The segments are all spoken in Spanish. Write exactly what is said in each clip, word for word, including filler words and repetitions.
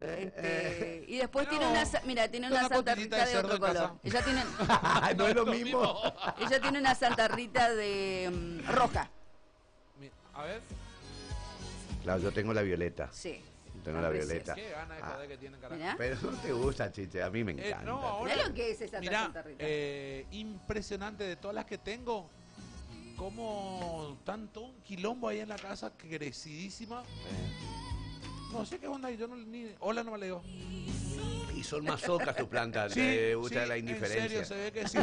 Este, y después no, tiene una, mira, tiene una, una Santa cotillita Rita de de otro cerdo en color. casa. Ella tiene, No es lo mismo. ella tiene una Santa Rita de um, roja. Mi- A ver, Claro, yo tengo la violeta. Sí. Tengo Está la preciosa. violeta. qué gana de Ah. joder que tienen, carajo. Mirá. Pero no te gusta, Chiche, a mí me Eh, encanta. no, ahora, Mirá lo que es esa mirá, Santa Rita. eh, impresionante de todas las que tengo. Como tanto un quilombo ahí en la casa, crecidísima. No sé qué onda, y yo no, ni hola no me le digo. Y son masocas tus plantas, Sí, le gusta sí, la indiferencia. En serio, se ve que sí.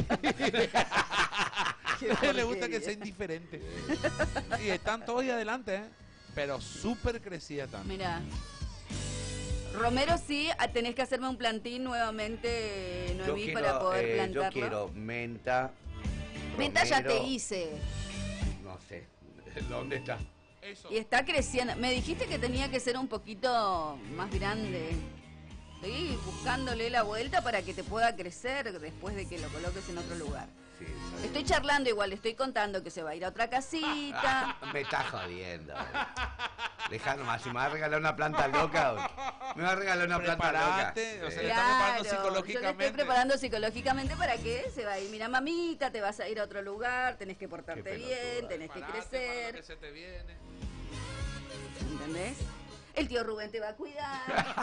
Qué Le gusta que porquería. sea indiferente. Y están todos ahí adelante, ¿eh? Pero súper crecida también. Mira. Romero, sí, ah, tenés que hacerme un plantín nuevamente, Yo Noemí, quiero, para poder eh, plantarlo. yo quiero menta. Menta ya romero, te hice. No sé. ¿Dónde está? Eso. Y está creciendo. Me dijiste que tenía que ser un poquito más grande. Estoy buscándole la vuelta para que te pueda crecer después de que lo coloques en otro lugar. Sí, está bien. Estoy charlando igual, estoy contando que se va a ir a otra casita. Me está jodiendo. Dejá nomás, si me va a regalar una planta loca, me va a regalar una planta loca. Preparate, o sea, Sí. le estamos preparando Yo le estoy psicológicamente. preparando psicológicamente para que se va a ir. Mira, mamita, te vas a ir a otro lugar, tenés que portarte Qué bien, pelotuda. tenés que Preparate para lo crecer. que se te viene. ¿Entendés? El tío Rubén te va a cuidar.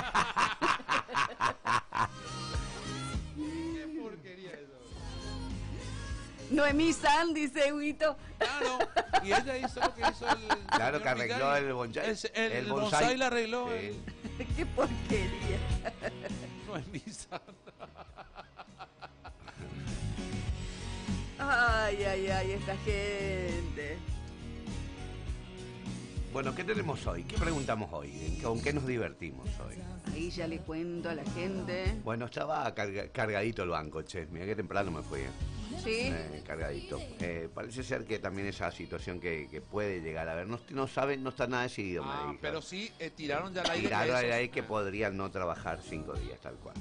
Qué porquería eso. Noemí San, dice Huito. Claro, y ella hizo lo que hizo el. Claro, señor que arregló Miguel. el bonsai. El, el, El bonsai. bonsai la arregló. Sí. el- Qué porquería. No es misa. Ay, ay, ay, esta gente. Bueno, ¿qué tenemos hoy? ¿Qué preguntamos hoy? ¿Con qué nos divertimos hoy? Ahí ya le cuento a la gente. Bueno, estaba carga- cargadito el banco, che. Mira que temprano me fui. Sí. Eh, cargadito. Eh, parece ser que también esa situación que, que puede llegar a ver. No, no saben, no está nada decidido, me Ah, dijeron. pero sí eh, tiraron ya la aire. Tiraron que al eso- aire que eh, podrían no trabajar cinco días, tal cual.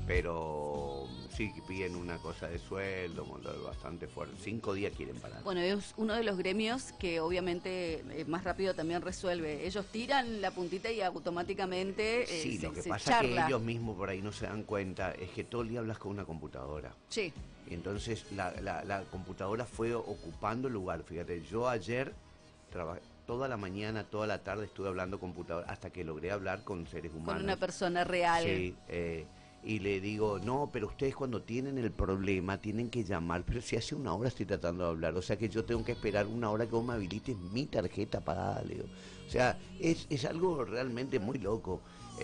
Pero sí que piden una cosa de sueldo, bastante fuerte. Cinco días quieren parar. Bueno, es uno de los gremios que obviamente eh, más rápido también resuelve. Ellos tiran la puntita y automáticamente eh, Sí, se, lo que se pasa es que charla. ellos mismos por ahí no se dan cuenta, es que todo el día hablas con una computadora. Sí. Y entonces la, la, la computadora fue ocupando el lugar. Fíjate, yo ayer trabajé toda la mañana, toda la tarde estuve hablando computadora hasta que logré hablar con seres humanos. Con una persona real. Sí, eh, y le digo, no, pero ustedes cuando tienen el problema tienen que llamar, pero si hace una hora estoy tratando de hablar, o sea que yo tengo que esperar una hora que vos me habilites mi tarjeta pagada, le digo. O sea, es, es algo realmente muy loco,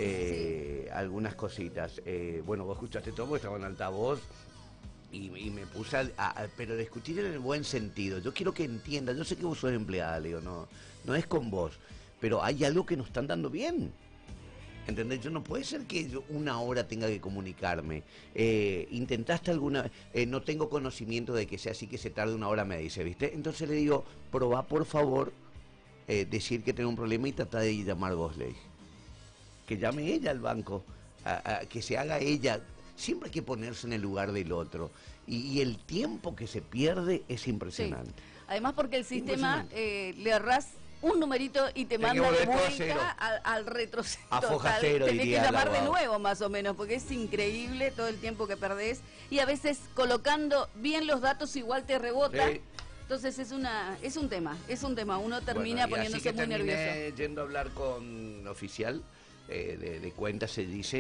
eh, algunas cositas. Eh, bueno, vos escuchaste todo porque estaba en altavoz. Y, y me puse a, a- a- pero discutir en el buen sentido. Yo quiero que entiendas, yo sé que vos sos empleada, Leo, no, no es con vos, pero hay algo que nos están dando bien. ¿Entendés? Yo no puede ser que yo una hora tenga que comunicarme. Eh, ¿Intentaste alguna vez? Eh, no tengo conocimiento de que sea así, que se tarde una hora, me dice, ¿viste? Entonces le digo, probá por favor, eh, decir que tengo un problema y trata de llamar vos, le dije. Que llame ella al banco, a- a- que se haga ella. Siempre hay que ponerse en el lugar del otro. Y, y el tiempo que se pierde es Sí. impresionante. Además porque el sistema Impresionante. eh, le errás un numerito y te Tenés que manda de volver todo a cero. vuelta al, al retroceso. A foja total. cero, Tenés que diría el llamar de abogado. nuevo más o menos, porque es increíble todo el tiempo que perdés. Y a veces colocando bien los datos igual te rebota. Sí. Entonces es una es un tema, es un tema. Uno termina Bueno, y así poniéndose que muy terminé nervioso. yendo a hablar con oficial eh, de, de cuentas, se dice,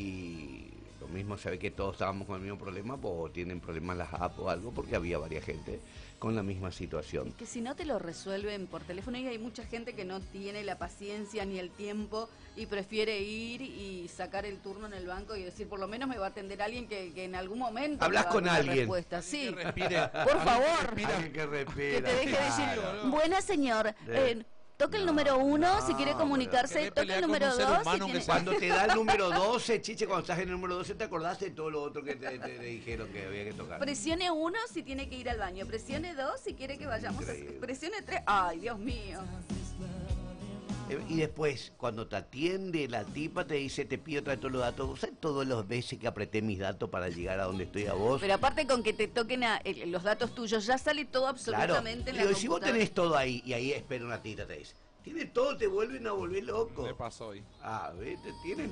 y lo mismo, se ve que todos estábamos con el mismo problema, o tienen problemas las apps o algo, porque había varias gente con la misma situación. Que si no te lo resuelven por teléfono, y hay mucha gente que no tiene la paciencia ni el tiempo y prefiere ir y sacar el turno en el banco y decir, por lo menos me va a atender alguien que, que en algún momento Hablas me va a con dar una alguien. respuesta. Sí, Que respire. por favor, Alguien que respira, que te deje claro. decir, buena señor, Sí. eh, toque el No, número uno no, si quiere comunicarse, pero- toque el Querer pelear número con un ser dos si humano que tiene... sea- Cuando te da el número doce, chiche, cuando estás en el número doce, te acordaste de todo lo otro que te, te- te dijeron que había que tocar. Presione uno si tiene que ir al baño, presione dos si quiere que vayamos, Increíble. a... presione tres, ay Dios mío. Eh, Y después, cuando te atiende la tipa, te dice, te pido traer todos los datos. ¿Vos sabés todas las veces que apreté mis datos para llegar a donde estoy a vos? Pero aparte con que te toquen a- el- los datos tuyos, ya sale todo Claro. absolutamente en la Digo, si vos computadora. tenés todo ahí, y ahí espera una tita, te dice, tiene todo, te vuelven a volver loco. Le pasó hoy. Ah, ¿viste? Tienen